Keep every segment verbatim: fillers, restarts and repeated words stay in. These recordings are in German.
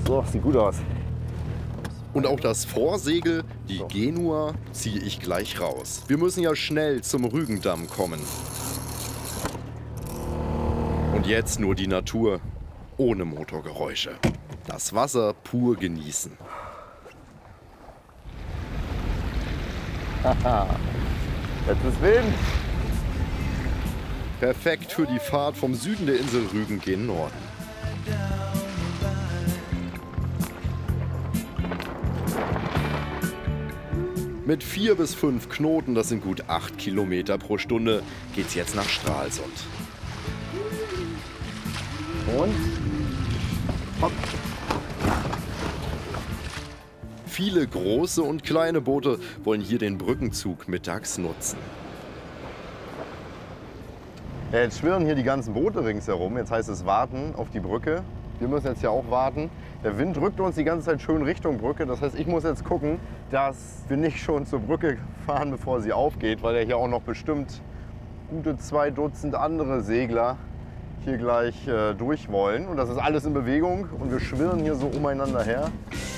So, sieht gut aus. Und auch das Vorsegel, die Genua, ziehe ich gleich raus. Wir müssen ja schnell zum Rügendamm kommen. Und jetzt nur die Natur, ohne Motorgeräusche. Das Wasser pur genießen. Haha, jetzt ist Wind. Perfekt für die Fahrt vom Süden der Insel Rügen gen Norden. Mit vier bis fünf Knoten, das sind gut acht Kilometer pro Stunde, geht's jetzt nach Stralsund. Und? Hopp. Viele große und kleine Boote wollen hier den Brückenzug mittags nutzen. Ja, jetzt schwirren hier die ganzen Boote ringsherum. Jetzt heißt es warten auf die Brücke. Wir müssen jetzt ja auch warten. Der Wind drückt uns die ganze Zeit schön Richtung Brücke. Das heißt, ich muss jetzt gucken, dass wir nicht schon zur Brücke fahren, bevor sie aufgeht, weil ja hier auch noch bestimmt gute zwei Dutzend andere Segler hier gleich äh, durch wollen. Und das ist alles in Bewegung und wir schwirren hier so umeinander her.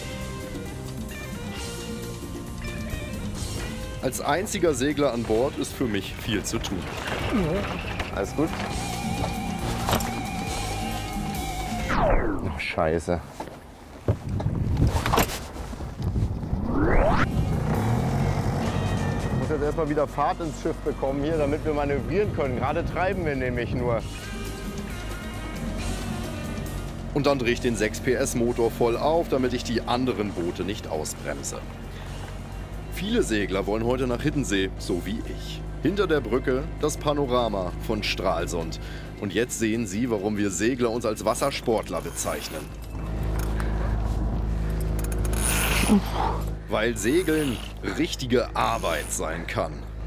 Als einziger Segler an Bord ist für mich viel zu tun. Alles gut? Ach, Scheiße. Ich muss jetzt erstmal wieder Fahrt ins Schiff bekommen hier, damit wir manövrieren können. Gerade treiben wir nämlich nur. Und dann drehe ich den sechs P S Motor voll auf, damit ich die anderen Boote nicht ausbremse. Viele Segler wollen heute nach Hiddensee, so wie ich. Hinter der Brücke das Panorama von Stralsund. Und jetzt sehen Sie, warum wir Segler uns als Wassersportler bezeichnen. Weil Segeln richtige Arbeit sein kann.